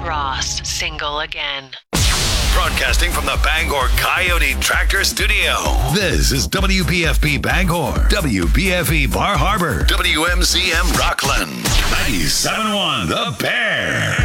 Ross, single again. Broadcasting from the Bangor Coyote Tractor Studio. This is WPFB Bangor, WPFE Bar Harbor, WMCM Rockland, 97.1 The Bear.